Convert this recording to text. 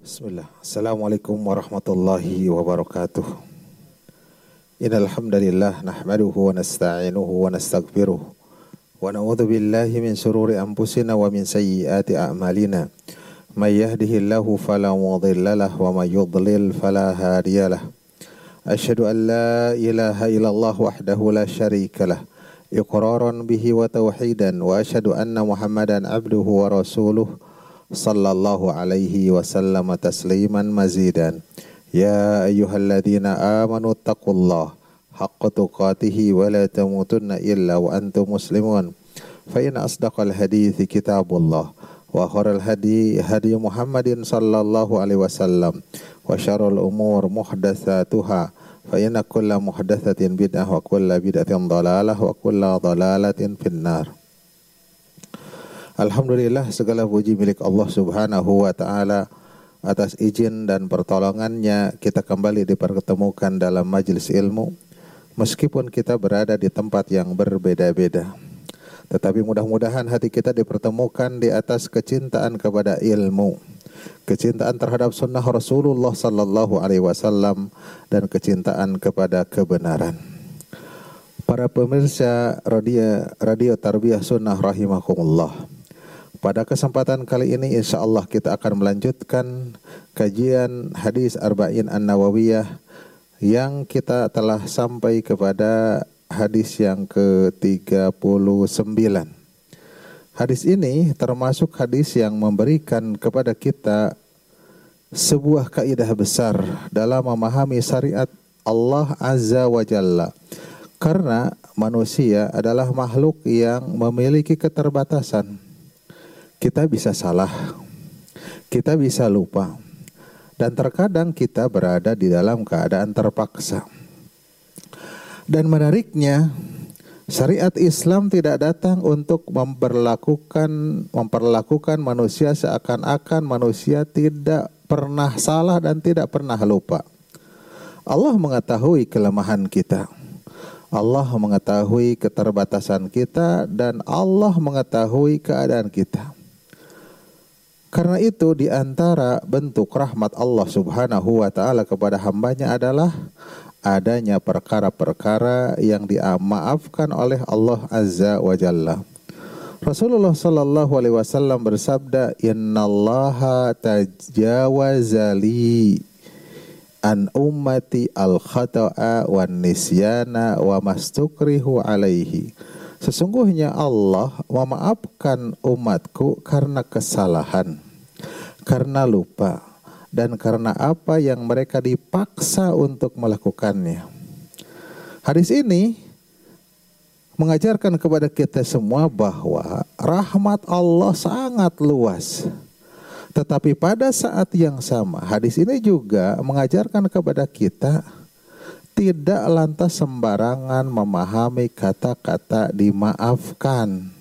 Bismillah. Assalamualaikum warahmatullahi wabarakatuh. Innal hamdalillah nahmaduhu wa nasta'inuhu wa nastaghfiruh wa na'udzu billahi min shururi anfusina wa min sayyiati a'malina. May yahdihillahu fala mudilla lahu wa may yudlil fala hadiyalah. Asyhadu an la ilaha illallah wahdahu la syarika lah iqraran bihi wa tauhidan wa asyhadu anna Muhammadan abduhu wa rasuluh sallallahu alaihi wasallam tasliman mazidan. Ya ayyuhalladzina amanu taqullaha haqqa tuqatih wa la tamutunna illa wa antum muslimun. Fa inna asdaqal hadithi kitabullah wa khairal hadi hadi Muhammadin sallallahu alaihi wasallam wa syarrul umur muhdatsatuha fa inna kulla muhdatsatin bid'ah wa kulla bid'atin dhalalah wa kulla dhalalatin finnar. Alhamdulillah, segala puji milik Allah subhanahu wa ta'ala. Atas izin dan pertolongannya kita kembali dipertemukan dalam majelis ilmu. Meskipun kita berada di tempat yang berbeda-beda, tetapi mudah-mudahan hati kita dipertemukan di atas kecintaan kepada ilmu, kecintaan terhadap sunnah Rasulullah sallallahu alaihi wasallam, dan kecintaan kepada kebenaran. Para pemirsa radio Tarbiyah Sunnah rahimakumullah, pada kesempatan kali ini insyaallah kita akan melanjutkan kajian hadis Arba'in An-Nawawiyah yang kita telah sampai kepada hadis yang ke-39. Hadis ini termasuk hadis yang memberikan kepada kita sebuah kaidah besar dalam memahami syariat Allah Azza wa Jalla. Karena manusia adalah makhluk yang memiliki keterbatasan. Kita bisa salah, kita bisa lupa, dan terkadang kita berada di dalam keadaan terpaksa. Dan menariknya, syariat Islam tidak datang untuk memperlakukan manusia seakan-akan manusia tidak pernah salah dan tidak pernah lupa. Allah mengetahui kelemahan kita, Allah mengetahui keterbatasan kita, dan Allah mengetahui keadaan kita. Karena itu di antara bentuk rahmat Allah subhanahu wa ta'ala kepada hambanya adalah adanya perkara-perkara yang dimaafkan oleh Allah Azza wa Jalla. Rasulullah sallallahu alaihi wasallam bersabda, "Innallaha tajawaza li an ummati al-khata'a wan nisyana wa mastukrihu alaihi." Sesungguhnya Allah memaafkan umatku karena kesalahan, karena lupa, dan karena apa yang mereka dipaksa untuk melakukannya. Hadis ini mengajarkan kepada kita semua bahwa rahmat Allah sangat luas. Tetapi pada saat yang sama, hadis ini juga mengajarkan kepada kita tidak lantas sembarangan memahami kata-kata dimaafkan.